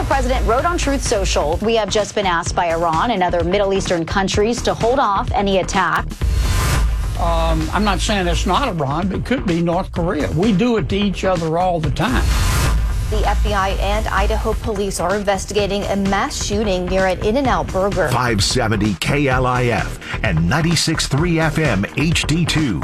President wrote on Truth Social, "We have just been asked by Iran and other Middle Eastern countries to hold off any attack." I'm not saying it's not Iran, but it could be North Korea. We do it to each other all the time. The FBI and Idaho police are investigating a mass shooting near an In-N-Out Burger. 570 KLIF and 96.3 FM HD2.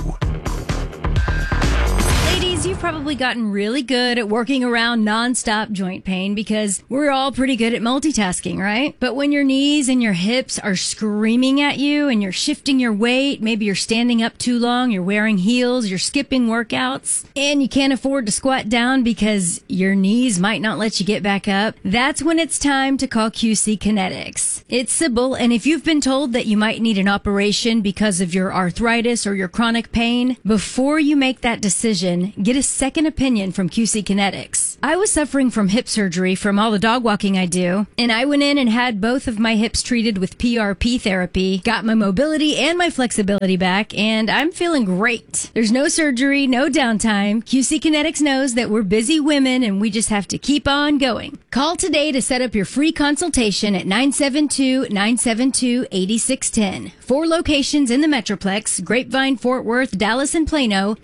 You've probably gotten really good at working around nonstop joint pain because we're all pretty good at multitasking, right? But when your knees and your hips are screaming at you and you're shifting your weight, maybe you're standing up too long, you're wearing heels, you're skipping workouts, and you can't afford to squat down because your knees might not let you get back up, that's when it's time to call QC Kinetics. It's Sybil, and if you've been told that you might need an operation because of your arthritis or your chronic pain, before you make that decision, get a second opinion from QC Kinetics. I was suffering from hip surgery from all the dog walking I do, and I went in and had both of my hips treated with PRP therapy, got my mobility and my flexibility back, and I'm feeling great. There's no surgery, no downtime. QC Kinetics knows that we're busy women and we just have to keep on going. Call today to set up your free consultation at 972-972-8610. 4 locations in the Metroplex, Grapevine, Fort Worth, Dallas, and Plano,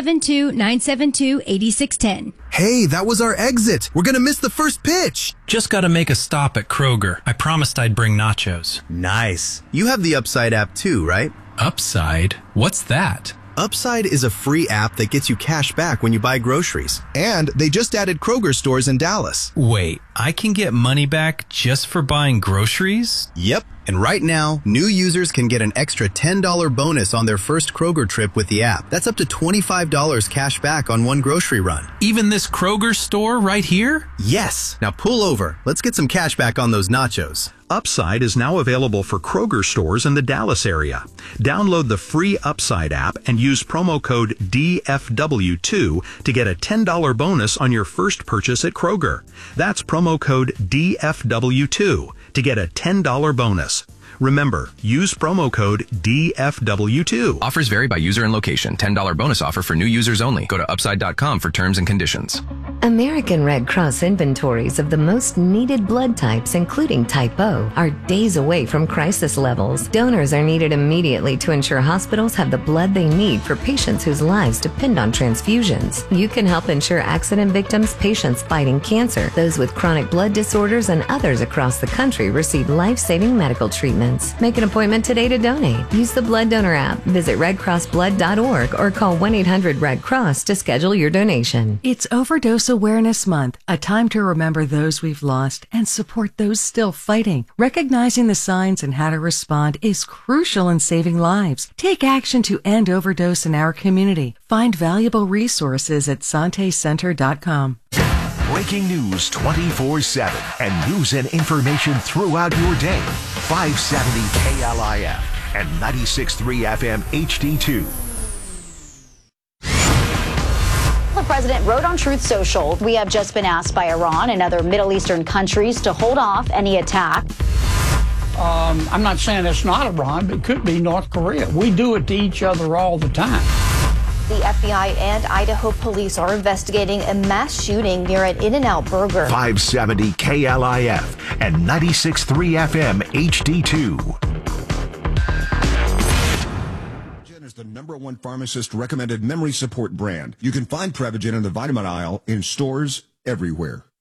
972-972-8610. Hey, that was our exit. We're gonna miss the first pitch. Just gotta make a stop at Kroger. I promised I'd bring nachos. Nice. You have the Upside app too, right? Upside? What's that? Upside is a free app that gets you cash back when you buy groceries. And they just added Kroger stores in Dallas. Wait, I can get money back just for buying groceries? Yep. And right now, new users can get an extra $10 bonus on their first Kroger trip with the app. That's up to $25 cash back on one grocery run. Even this Kroger store right here? Yes. Now pull over. Let's get some cash back on those nachos. Upside is now available for Kroger stores in the Dallas area. Download the free Upside app and use promo code DFW2 to get a $10 bonus on your first purchase at Kroger. That's promo code DFW2 to get a $10 bonus. Remember, use promo code DFW2. Offers vary by user and location. $10 bonus offer for new users only. Go to upside.com for terms and conditions. American Red Cross inventories of the most needed blood types, including Type O, are days away from crisis levels. Donors are needed immediately to ensure hospitals have the blood they need for patients whose lives depend on transfusions. You can help ensure accident victims, patients fighting cancer, those with chronic blood disorders, and others across the country receive life-saving medical treatments. Make an appointment today to donate. Use the Blood Donor app, visit redcrossblood.org, or call 1-800-RED-CROSS to schedule your donation. It's Overdose Awareness Month, a time to remember those we've lost and support those still fighting. Recognizing the signs and how to respond is crucial in saving lives. Take action to end overdose in our community. Find valuable resources at santecenter.com. Breaking news 24/7 and news and information throughout your day. 570 KLIF and 96.3 FM HD2. The president wrote on Truth Social, "We have just been asked by Iran and other Middle Eastern countries to hold off any attack." I'm not saying it's not Iran, but it could be North Korea. We do it to each other all the time. The FBI and Idaho police are investigating a mass shooting near an In-N-Out Burger. 570 KLIF and 96.3 FM HD2. Is the #1 pharmacist recommended memory support brand. You can find Prevagen in the vitamin aisle in stores everywhere.